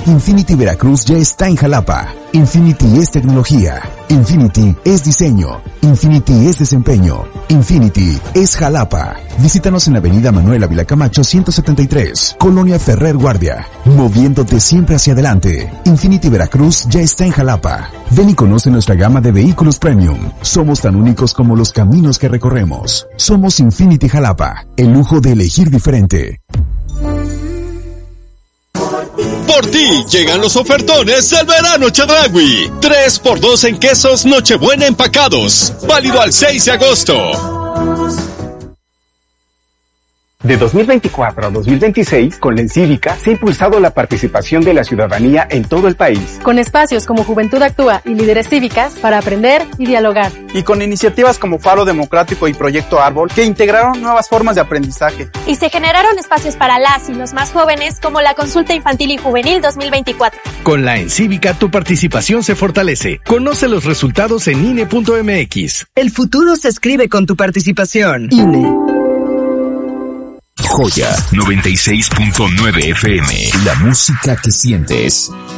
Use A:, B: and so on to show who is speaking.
A: Infinity Veracruz ya está en Jalapa. Infinity es tecnología. Infinity es diseño. Infinity es desempeño. Infinity es Jalapa. Visítanos en la avenida Manuel Ávila Camacho 173, Colonia Ferrer Guardia. Moviéndote siempre hacia adelante. Infinity Veracruz ya está en Jalapa. Ven y conoce nuestra gama de vehículos premium. Somos tan únicos como los caminos que recorremos. Somos Infinity Jalapa. El lujo de elegir diferente.
B: Por ti llegan los ofertones del verano Chedraui. 3x2 en quesos Nochebuena empacados. Válido al 6 de agosto.
C: De 2024 a 2026, con la Encívica, se ha impulsado la participación de la ciudadanía en todo el país.
D: Con espacios como Juventud Actúa y Líderes Cívicas para aprender y dialogar.
E: Y con iniciativas como Faro Democrático y Proyecto Árbol, que integraron nuevas formas de aprendizaje.
F: Y se generaron espacios para las y los más jóvenes, como la Consulta Infantil y Juvenil 2024.
G: Con la Encívica, tu participación se fortalece. Conoce los resultados en INE.mx.
H: El futuro se escribe con tu participación. INE.
I: Joya 96.9 FM. La música que sientes.